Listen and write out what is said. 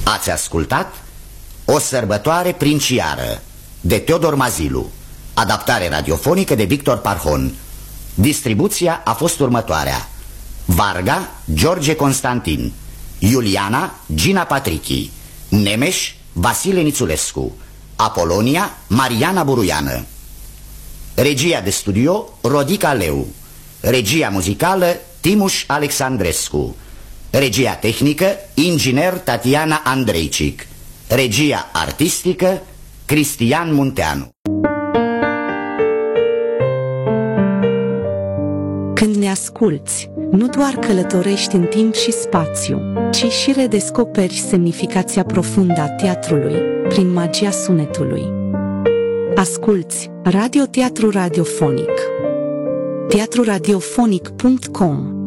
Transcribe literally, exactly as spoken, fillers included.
Ați ascultat O sărbătoare princiară de Teodor Mazilu, adaptare radiofonică de Victor Parhon. Distribuția a fost următoarea: Varga, George Constantin; Iuliana, Gina Patrichi; Nemeș, Vasile Nițulescu; Apolonia, Mariana Buruiană. Regia de studio, Rodica Leu. Regia muzicală, Timuș Alexandrescu. Regia tehnică, inginer Tatiana Andreicic. Regia artistică, Cristian Munteanu. Când ne asculți, nu doar călătorești în timp și spațiu, ci și redescoperi semnificația profundă a teatrului prin magia sunetului. Asculți Radio Teatru Radiofonic. teatru radiofonic punct com